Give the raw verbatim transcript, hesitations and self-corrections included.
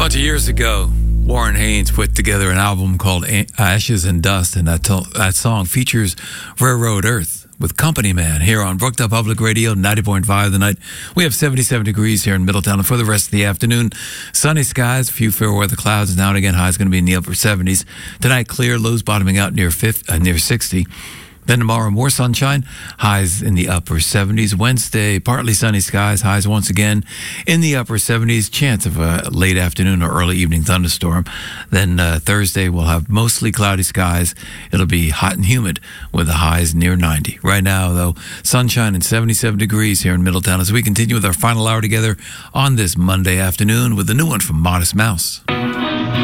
bunch of years ago, Warren Haynes put together an album called Ashes and Dust, and that, to- that song features Railroad Earth with Company Man here on Brookdale Public Radio, ninety point five the night. We have seventy-seven degrees here in Middletown, and for the rest of the afternoon, sunny skies, a few fair weather clouds, now and again highs going to be in the upper seventies. Tonight, clear, lows bottoming out near fifty, uh, near sixty. Then tomorrow, more sunshine, highs in the upper seventies. Wednesday, partly sunny skies, highs once again in the upper seventies. Chance of a late afternoon or early evening thunderstorm. Then uh, Thursday, we'll have mostly cloudy skies. It'll be hot and humid with the highs near ninety. Right now, though, sunshine and seventy-seven degrees here in Middletown as we continue with our final hour together on this Monday afternoon with a new one from Modest Mouse.